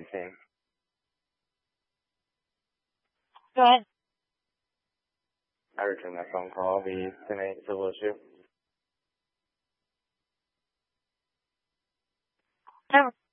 anything. Go ahead. I returned that phone call. I'll be 10-8 civil issue. Over.